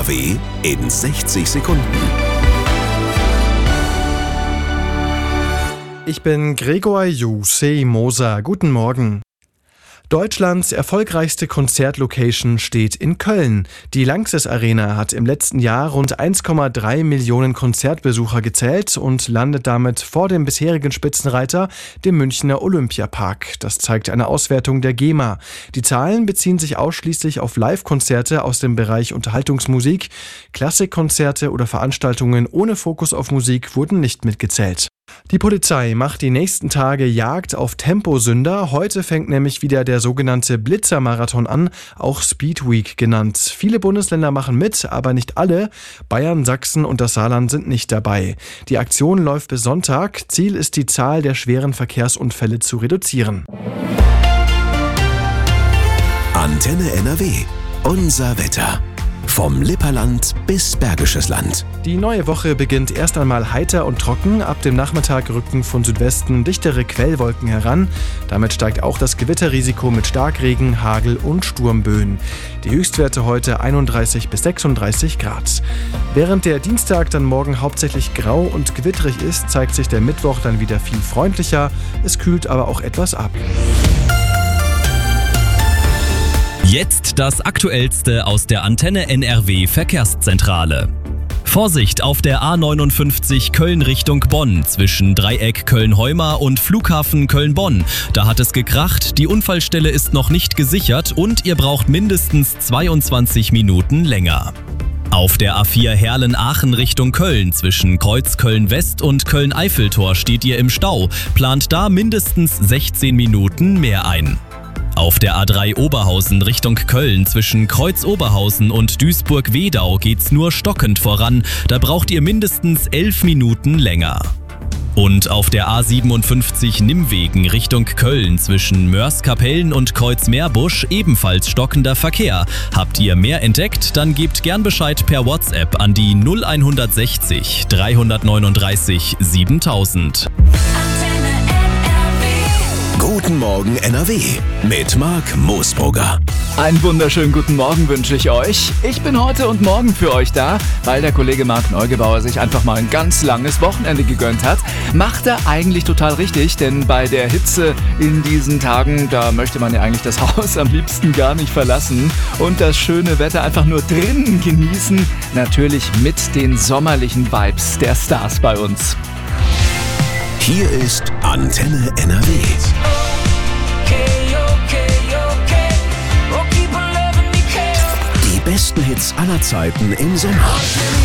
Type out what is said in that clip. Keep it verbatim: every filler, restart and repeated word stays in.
W in sechzig Sekunden. Ich bin Gregor Jusei Moser. Guten Morgen. Deutschlands erfolgreichste Konzertlocation steht in Köln. Die Lanxess Arena hat im letzten Jahr rund eins Komma drei Millionen Konzertbesucher gezählt und landet damit vor dem bisherigen Spitzenreiter, dem Münchner Olympiapark. Das zeigt eine Auswertung der GEMA. Die Zahlen beziehen sich ausschließlich auf Live-Konzerte aus dem Bereich Unterhaltungsmusik. Klassikkonzerte oder Veranstaltungen ohne Fokus auf Musik wurden nicht mitgezählt. Die Polizei macht die nächsten Tage Jagd auf Temposünder. Heute fängt nämlich wieder der sogenannte Blitzermarathon an, auch Speed Week genannt. Viele Bundesländer machen mit, aber nicht alle. Bayern, Sachsen und das Saarland sind nicht dabei. Die Aktion läuft bis Sonntag. Ziel ist, die Zahl der schweren Verkehrsunfälle zu reduzieren. Antenne N R W. Unser Wetter. Vom Lipperland bis Bergisches Land. Die neue Woche beginnt erst einmal heiter und trocken. Ab dem Nachmittag rücken von Südwesten dichtere Quellwolken heran. Damit steigt auch das Gewitterrisiko mit Starkregen, Hagel und Sturmböen. Die Höchstwerte heute einunddreißig bis sechsunddreißig Grad. Während der Dienstag dann morgen hauptsächlich grau und gewitterig ist, zeigt sich der Mittwoch dann wieder viel freundlicher. Es kühlt aber auch etwas ab. Jetzt das Aktuellste aus der Antenne N R W Verkehrszentrale. Vorsicht auf der A neunundfünfzig Köln Richtung Bonn zwischen Dreieck Köln-Heumar und Flughafen Köln-Bonn. Da hat es gekracht, die Unfallstelle ist noch nicht gesichert und ihr braucht mindestens zweiundzwanzig Minuten länger. Auf der A vier Herlen-Aachen Richtung Köln zwischen Kreuz Köln-West und Köln-Eiffeltor steht ihr im Stau. Plant da mindestens sechzehn Minuten mehr ein. Auf der A drei Oberhausen Richtung Köln zwischen Kreuz Oberhausen und Duisburg-Wedau geht's nur stockend voran. Da braucht ihr mindestens elf Minuten länger. Und auf der A siebenundfünfzig Nimwegen Richtung Köln zwischen Mörs-Kapellen und Kreuz-Meerbusch ebenfalls stockender Verkehr. Habt ihr mehr entdeckt? Dann gebt gern Bescheid per WhatsApp an die null hundertsechzig dreihundertneununddreißig siebentausend. Guten Morgen N R W mit Marc Moosbrugger. Einen wunderschönen guten Morgen wünsche ich euch. Ich bin heute und morgen für euch da, weil der Kollege Marc Neugebauer sich einfach mal ein ganz langes Wochenende gegönnt hat. Macht er eigentlich total richtig, denn bei der Hitze in diesen Tagen, da möchte man ja eigentlich das Haus am liebsten gar nicht verlassen und das schöne Wetter einfach nur drinnen genießen. Natürlich mit den sommerlichen Vibes der Stars bei uns. Hier ist Antenne N R W. Die besten Hits aller Zeiten im Sommer.